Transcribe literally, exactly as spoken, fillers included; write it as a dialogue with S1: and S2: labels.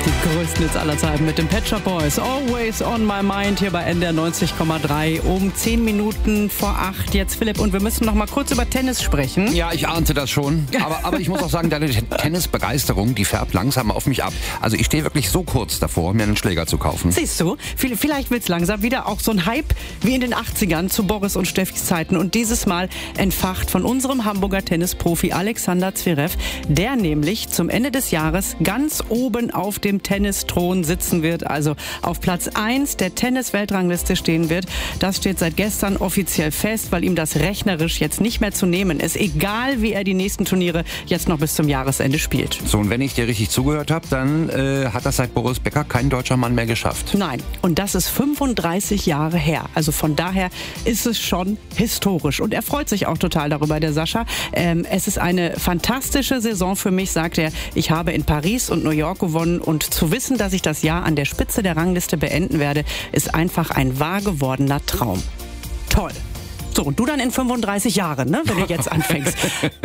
S1: Die größten Hits aller Zeiten mit den Pet Shop Boys. Always on my mind hier bei N D R neunzig Komma drei um zehn Minuten vor acht. Jetzt Philipp, und wir müssen noch mal kurz über Tennis sprechen.
S2: Ja, ich ahnte das schon. Aber, aber ich muss auch sagen, deine Tennisbegeisterung, die färbt langsam auf mich ab. Also ich stehe wirklich so kurz davor, mir einen Schläger zu kaufen.
S1: Siehst du, vielleicht wird's langsam wieder auch so ein Hype wie in den achtzigern zu Boris und Steffis Zeiten. Und dieses Mal entfacht von unserem Hamburger Tennisprofi Alexander Zverev, der nämlich zum Ende des Jahres ganz oben auf dem Tennisthron sitzen wird, also auf Platz eins der Tennis-Weltrangliste stehen wird. Das steht seit gestern offiziell fest, weil ihm das rechnerisch jetzt nicht mehr zu nehmen ist, egal wie er die nächsten Turniere jetzt noch bis zum Jahresende spielt.
S2: So, und wenn ich dir richtig zugehört habe, dann äh, hat das seit Boris Becker kein deutscher Mann mehr geschafft.
S1: Nein, und das ist fünfunddreißig Jahre her. Also von daher ist es schon historisch. Und er freut sich auch total darüber, der Sascha. Ähm, es ist eine fantastische Saison für mich, sagt er. Ich habe in Paris und New York gewonnen und zu wissen, dass ich das Jahr an der Spitze der Rangliste beenden werde, ist einfach ein wahr gewordener Traum. Toll. So, und du dann in fünfunddreißig Jahren, ne, wenn du jetzt anfängst.